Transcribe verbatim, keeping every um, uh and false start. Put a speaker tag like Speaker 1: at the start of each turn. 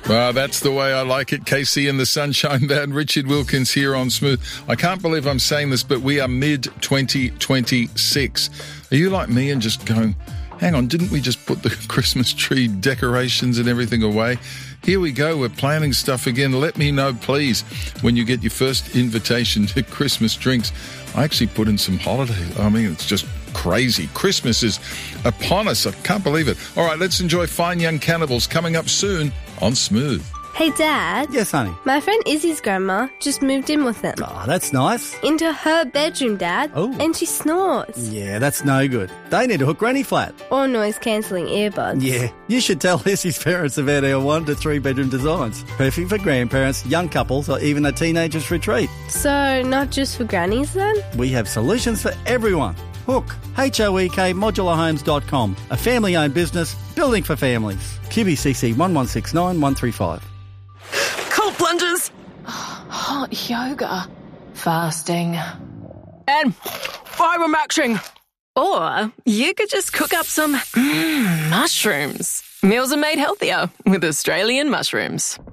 Speaker 1: Well, that's the way I like it. Casey and the Sunshine Band, Richard Wilkins here on Smooth. I can't believe I'm saying this, but we are mid twenty twenty-six. Are you like me and just going, hang on, didn't we just put the Christmas tree decorations and everything away? Here we go, we're planning stuff again. Let me know, please, when you get your first invitation to Christmas drinks. I actually put in some holidays. I mean, it's just crazy. Christmas is upon us. I can't believe it. All right, let's enjoy Fine Young Cannibals coming up soon on Smooth.
Speaker 2: Hey, Dad.
Speaker 3: Yes, honey.
Speaker 2: My friend Izzy's grandma just moved in with them.
Speaker 3: Oh, that's nice.
Speaker 2: Into her bedroom, Dad.
Speaker 3: Oh.
Speaker 2: And she snores.
Speaker 3: Yeah, that's no good. They need to hook Granny flat.
Speaker 2: Or noise-cancelling earbuds.
Speaker 3: Yeah, you should tell Izzy's parents about our one to three bedroom designs. Perfect for grandparents, young couples, or even a teenager's retreat.
Speaker 2: So, not just for grannies then?
Speaker 3: We have solutions for everyone. Hook, H O E K modular homes dot com, a family-owned business building for families. Q B C C one one six nine one three five.
Speaker 4: Cold plunges, hot yoga, fasting, and fibre maxing. Or you could just cook up some mm, mushrooms. Meals are made healthier with Australian mushrooms.